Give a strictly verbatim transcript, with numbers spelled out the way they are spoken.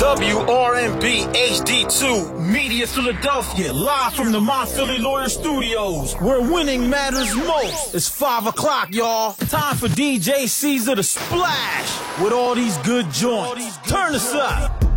W R M B H D two Media Philadelphia, live from the My Philly Lawyer Studios, where winning matters most. It's five o'clock, y'all. Time for D J Caesar to splash with all these good joints. Turn us up.